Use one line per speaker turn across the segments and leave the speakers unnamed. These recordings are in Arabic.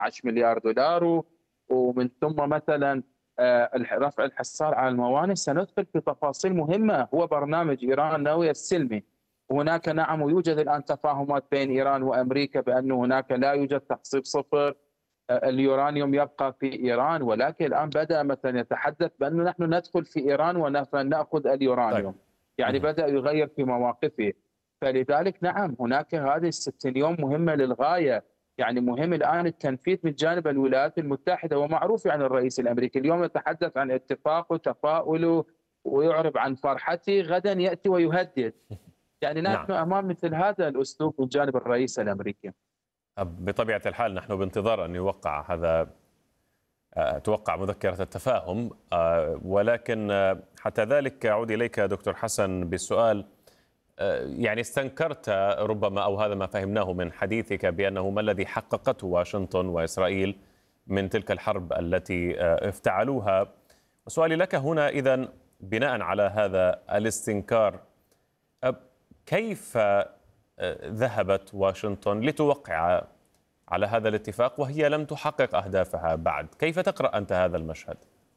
10 مليار دولار، ومن ثم مثلا رفع الحصار على الموانئ. سندخل في تفاصيل مهمة، هو برنامج إيران النووي السلمي. هناك نعم ويوجد الآن تفاهمات بين إيران وأمريكا بأن هناك لا يوجد تخصيب صفر، اليورانيوم يبقى في إيران، ولكن الآن بدأ مثلا يتحدث بأنه نحن ندخل في إيران ونأخذ
طيب.
اليورانيوم. يعني بدأ يغير في مواقفه. فلذلك نعم هناك هذه ال60 يوم مهمة للغاية. يعني مهم الآن التنفيذ من جانب الولايات المتحدة. ومعروف يعني الرئيس الأمريكي اليوم يتحدث عن اتفاق وتفاؤل ويعرب عن فرحته، غدا يأتي ويهدد. يعني
نعم.
نحن أمام مثل هذا الأسلوب من جانب الرئيس الأمريكي.
بطبيعة الحال نحن بانتظار أن يوقع توقع مذكرة التفاهم، ولكن حتى ذلك أعود إليك دكتور حسن بالسؤال. يعني استنكرت ربما، أو هذا ما فهمناه من حديثك، بأنه ما الذي حققته واشنطن وإسرائيل من تلك الحرب التي افتعلوها. وسؤالي لك هنا إذن بناء على هذا الاستنكار، كيف ذهبت واشنطن لتوقع على هذا الاتفاق وهي لم تحقق أهدافها بعد؟ كيف تقرأ أنت هذا المشهد؟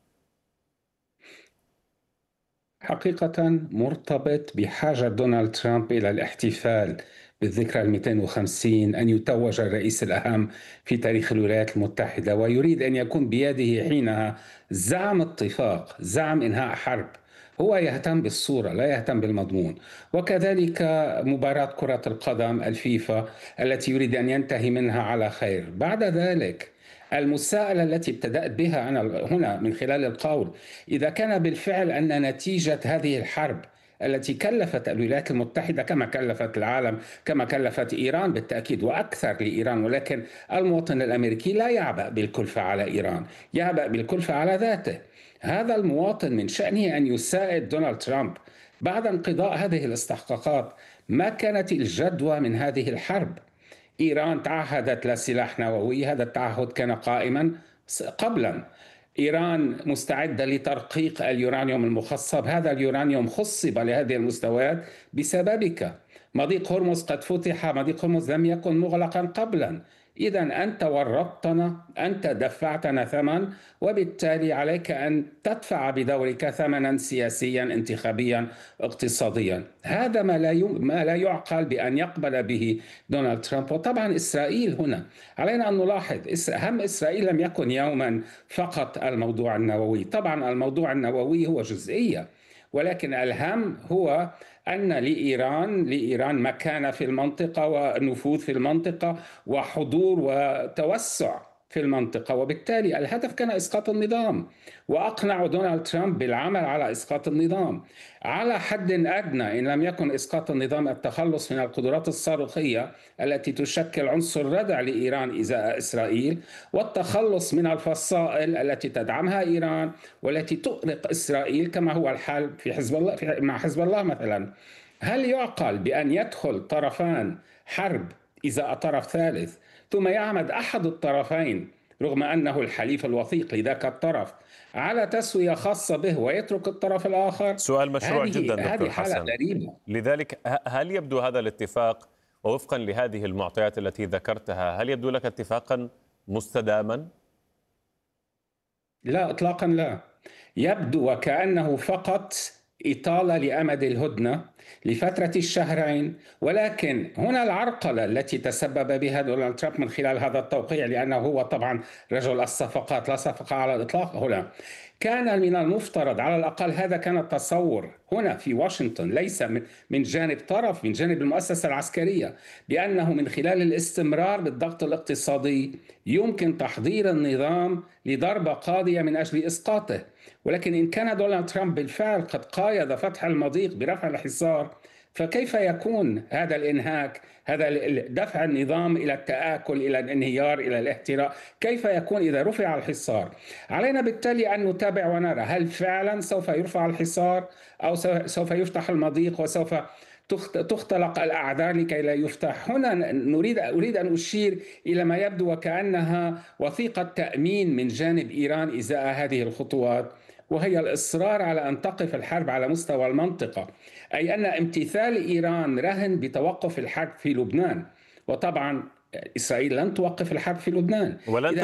حقيقة مرتبط بحاجة دونالد ترامب إلى الاحتفال بالذكرى 250 أن يتوج الرئيس الأهم في تاريخ الولايات المتحدة، ويريد أن يكون بيده حينها زعم اتفاق، زعم إنهاء حرب. هو يهتم بالصورة لا يهتم بالمضمون. وكذلك مباراة كرة القدم الفيفا التي يريد أن ينتهي منها على خير. بعد ذلك المساءلة التي ابتدأت بها أنا هنا من خلال القول، إذا كان بالفعل أن نتيجة هذه الحرب التي كلفت الولايات المتحدة كما كلفت العالم، كما كلفت إيران بالتأكيد وأكثر لإيران، ولكن المواطن الأمريكي لا يعبأ بالكلفة على إيران، يعبأ بالكلفة على ذاته. هذا المواطن من شأنه أن يساعد دونالد ترامب بعد انقضاء هذه الاستحقاقات. ما كانت الجدوى من هذه الحرب؟ إيران تعهدت لا سلاح نووي، هذا التعهد كان قائما قبلا. إيران مستعدة لترقيق اليورانيوم المخصب، هذا اليورانيوم خصب لهذه المستويات بسببك. مضيق هرمز قد فتح، مضيق هرمز لم يكن مغلقا قبلا. إذا أنت ورطتنا، أنت دفعتنا ثمن، وبالتالي عليك أن تدفع بدورك ثمنا سياسيا انتخابيا اقتصاديا. هذا ما لا يعقل بأن يقبل به دونالد ترامب. وطبعا إسرائيل هنا علينا أن نلاحظ هم إسرائيل لم يكن يوما فقط الموضوع النووي. طبعا الموضوع النووي هو جزئية، ولكن الهم هو أن لإيران مكانة في المنطقة ونفوذ في المنطقة وحضور وتوسع في المنطقة، وبالتالي الهدف كان إسقاط النظام. وأقنع دونالد ترامب بالعمل على إسقاط النظام على حد أدنى، إن لم يكن إسقاط النظام التخلص من القدرات الصاروخية التي تشكل عنصر ردع لإيران إزاء إسرائيل، والتخلص من الفصائل التي تدعمها إيران والتي تؤرق إسرائيل كما هو الحال في حزب الله، مع حزب الله مثلا. هل يعقل بأن يدخل طرفان حرب إزاء طرف ثالث ثم يعمد أحد الطرفين رغم أنه الحليف الوثيق لذاك الطرف على تسوية خاصة به ويترك الطرف الآخر؟
سؤال مشروع جدا دكتور
هذه حالة
حسن.
غريبة.
لذلك هل يبدو هذا الاتفاق، ووفقا لهذه المعطيات التي ذكرتها، هل يبدو لك اتفاقا مستداما؟
لا إطلاقا، لا. يبدو وكأنه فقط إطالة لأمد الهدنة لفترة الشهرين. ولكن هنا العرقلة التي تسبب بها دونالد ترامب من خلال هذا التوقيع، لأنه هو طبعا رجل الصفقات، لا صفقة على الإطلاق هنا. كان من المفترض على الأقل، هذا كان التصور هنا في واشنطن، ليس من جانب طرف، من جانب المؤسسة العسكرية، بأنه من خلال الاستمرار بالضغط الاقتصادي يمكن تحضير النظام لضربة قاضية من أجل إسقاطه. ولكن إن كان دونالد ترامب بالفعل قد قايض فتح المضيق برفع الحصار، فكيف يكون هذا الإنهاك، هذا دفع النظام إلى التآكل، إلى الانهيار، إلى الاحتراق؟ كيف يكون إذا رفع الحصار؟ علينا بالتالي أن نتابع ونرى هل فعلا سوف يرفع الحصار أو سوف يفتح المضيق وسوف تختلق الأعذار لكي لا يفتح. هنا أريد أن أشير إلى ما يبدو وكأنها وثيقة تأمين من جانب إيران إزاء هذه الخطوات، وهي الإصرار على أن تقف الحرب على مستوى المنطقة، أي أن امتثال إيران رهن بتوقف الحرب في لبنان. وطبعا إسرائيل لن توقف الحرب في لبنان.
ولن